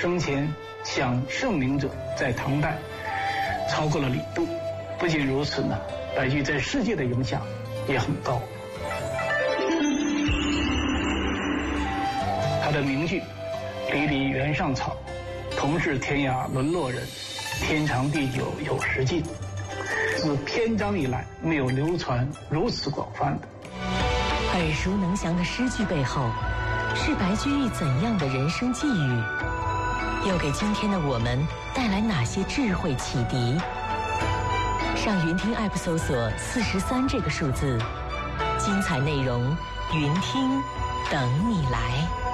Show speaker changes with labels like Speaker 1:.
Speaker 1: 生前享盛名者在唐代超过了李杜。不仅如此呢，白居易在世界的影响也很高。他的名句“离离原上草，同是天涯沦落人，天长地久有时尽”，自篇章以来没有流传如此广泛的。
Speaker 2: 耳熟能详的诗句背后，是白居易怎样的人生际遇？又给今天的我们带来哪些智慧启迪？上云听 App 搜索43这个数字，精彩内容，云听等你来。